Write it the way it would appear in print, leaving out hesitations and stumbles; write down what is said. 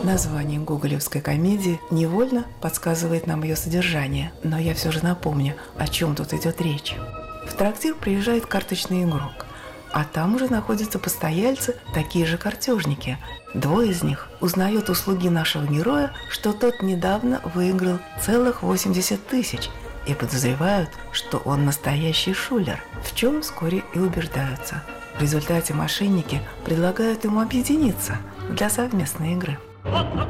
Название гоголевской комедии невольно подсказывает нам ее содержание, но я все же напомню, о чем тут идет речь. В трактир приезжает карточный игрок, а там уже находятся постояльцы, такие же картежники. Двое из них узнают у слуги нашего героя, что тот недавно выиграл целых 80 тысяч, и подозревают, что он настоящий шулер, в чем вскоре и убеждаются. В результате мошенники предлагают ему объединиться для совместной игры.